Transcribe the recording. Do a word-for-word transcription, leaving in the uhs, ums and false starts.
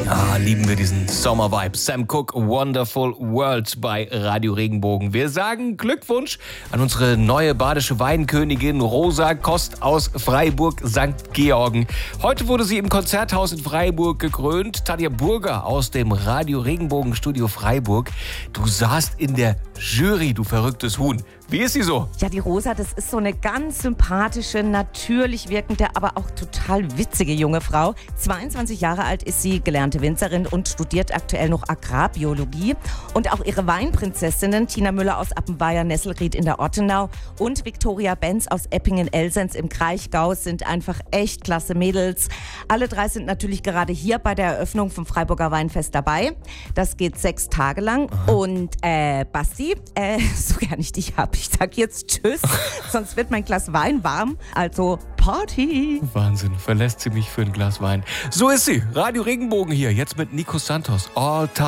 Ah, lieben wir diesen Sommer-Vibe. Sam Cooke, Wonderful World bei Radio Regenbogen. Wir sagen Glückwunsch an unsere neue badische Weinkönigin Rosa Kost aus Freiburg Sankt Georgen. Heute wurde sie im Konzerthaus in Freiburg gekrönt. Tanja Burger aus dem Radio Regenbogen Studio Freiburg. Du saßt in der Jury, du verrücktes Huhn. Wie ist sie so? Ja, die Rosa, das ist so eine ganz sympathische, natürlich wirkende, aber auch total witzige junge Frau. zweiundzwanzig Jahre alt ist sie, gelernte Winzerin und studiert aktuell noch Agrarbiologie. Und auch ihre Weinprinzessinnen, Tina Müller aus Appenweier-Nesselried in der Ortenau und Viktoria Benz aus Eppingen-Elsenz im Kraichgau, sind einfach echt klasse Mädels. Alle drei sind natürlich gerade hier bei der Eröffnung vom Freiburger Weinfest dabei. Das geht sechs Tage lang. Aha. Und äh, Basti, äh, so gern ich dich hab, ich sag jetzt Tschüss, sonst wird mein Glas Wein warm. Also Party. Wahnsinn, verlässt sie mich für ein Glas Wein. So ist sie. Radio Regenbogen hier, jetzt mit Nico Santos. All time.